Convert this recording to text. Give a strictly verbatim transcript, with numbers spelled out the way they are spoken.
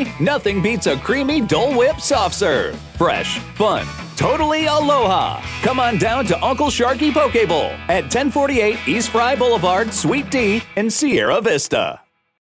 say? Nothing beats a creamy Dole Whip soft serve. Fresh, fun, totally aloha. Come on down to Uncle Sharky Poke Bowl at ten forty-eight East Fry Boulevard, Suite D in Sierra Vista.